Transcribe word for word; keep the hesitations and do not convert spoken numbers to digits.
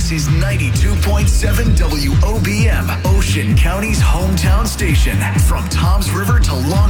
This is ninety-two point seven W O B M, Ocean County's hometown station. From Toms River to Long